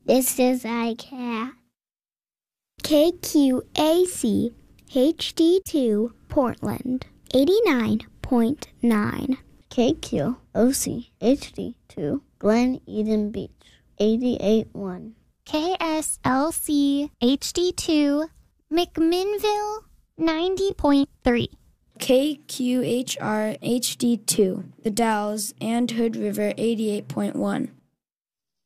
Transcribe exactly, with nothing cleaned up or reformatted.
This is iCat. K Q A C H D two Portland, eighty-nine point nine. K Q O C H D two Glen Eden Beach, eighty-eight point one. K S L C H D two McMinnville, ninety point three. K Q H R H D two The Dalles and Hood River, eighty-eight point one.